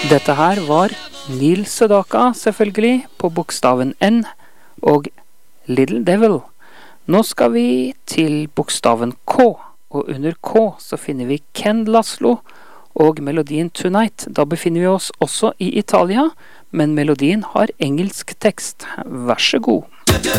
Dette her var Neil Sedaka, selvfølgelig, på bokstaven N, og Little Devil. Nå skal vi til bokstaven K, og under K så finner vi Ken Laszlo og melodien Tonight. Da befinner vi oss også i Italia, men melodien har engelsk tekst. Vær så god.